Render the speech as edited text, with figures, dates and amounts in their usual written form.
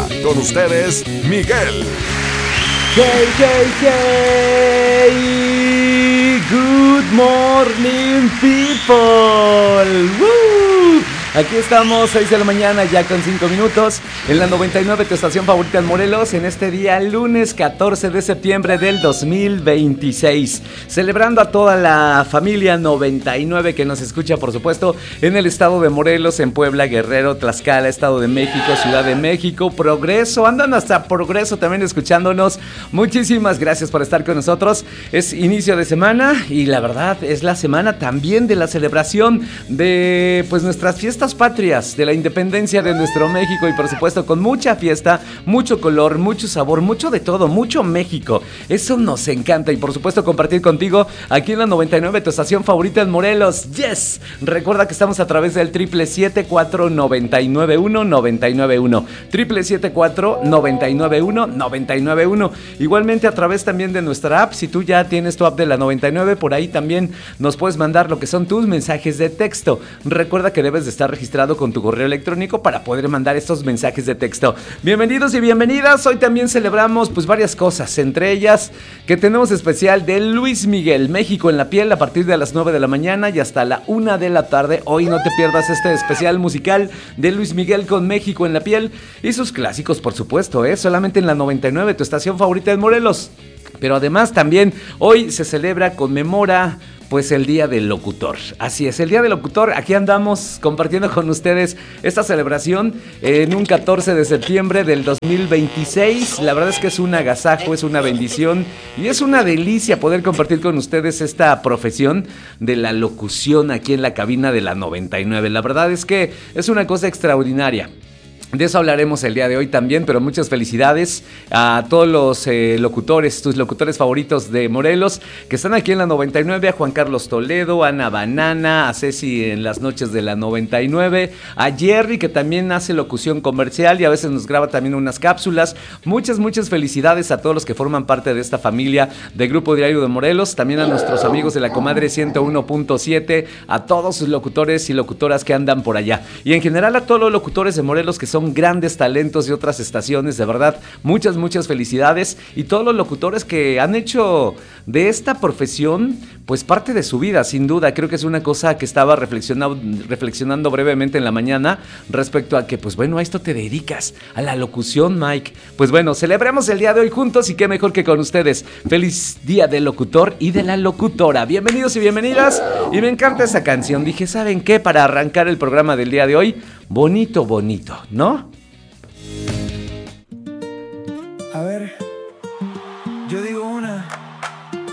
Con ustedes, Miguel. Hey, hey, hey. Good morning, people. ¡Woo! Aquí estamos, 6 de la mañana, ya con 5 minutos, en la 99, tu estación favorita en Morelos, en este día, lunes 14 de septiembre del 2026. Celebrando a toda la familia 99 que nos escucha, por supuesto, en el estado de Morelos, en Puebla, Guerrero, Tlaxcala, Estado de México, Ciudad de México, Progreso, andan hasta Progreso también escuchándonos. Muchísimas gracias por estar con nosotros. Es inicio de semana y la verdad es la semana también de la celebración de pues nuestras fiestas patrias, de la independencia de nuestro México y por supuesto con mucha fiesta, mucho color, mucho sabor, mucho de todo, mucho México. Eso nos encanta y por supuesto compartir contigo aquí en la 99, tu estación favorita en Morelos. Yes, recuerda que estamos a través del 777-499-1991 777-499-1991. Igualmente a través también de nuestra app. Si tú ya tienes tu app de la 99, por ahí también nos puedes mandar lo que son tus mensajes de texto. Recuerda que debes de estar registrado con tu correo electrónico para poder mandar estos mensajes de texto. Bienvenidos y bienvenidas. Hoy también celebramos pues varias cosas, entre ellas que tenemos especial de Luis Miguel, México en la piel, a partir de las 9 de la mañana y hasta la 1 de la tarde. Hoy no te pierdas este especial musical de Luis Miguel con México en la piel y sus clásicos, por supuesto, solamente en la 99, tu estación favorita en Morelos. Pero además también hoy se celebra, conmemora pues el Día del Locutor. Así es, el Día del Locutor. Aquí andamos compartiendo con ustedes esta celebración en un 14 de septiembre del 2026. La verdad es que es un agasajo, es una bendición y es una delicia poder compartir con ustedes esta profesión de la locución aquí en la cabina de la 99. La verdad es que es una cosa extraordinaria. De eso hablaremos el día de hoy también, pero muchas felicidades a todos los locutores, tus locutores favoritos de Morelos, que están aquí en la 99, a Juan Carlos Toledo, a Ana Banana, a Ceci en las noches de la 99, a Jerry, que también hace locución comercial y a veces nos graba también unas cápsulas. Muchas felicidades a todos los que forman parte de esta familia de Grupo Diario de Morelos, también a nuestros amigos de la Comadre 101.7, a todos sus locutores y locutoras que andan por allá. Y en general a todos los locutores de Morelos que son grandes talentos de otras estaciones, de verdad, muchas felicidades, y todos los locutores que han hecho de esta profesión pues parte de su vida, sin duda. Creo que es una cosa que estaba reflexionando brevemente en la mañana respecto a que pues bueno, a esto te dedicas, a la locución, Mike. Pues bueno, celebremos el día de hoy juntos y qué mejor que con ustedes. Feliz Día del Locutor y de la Locutora. Bienvenidos y bienvenidas, y me encanta esa canción. Dije, ¿saben qué? Para arrancar el programa del día de hoy, bonito, ¿no? A ver, yo digo una,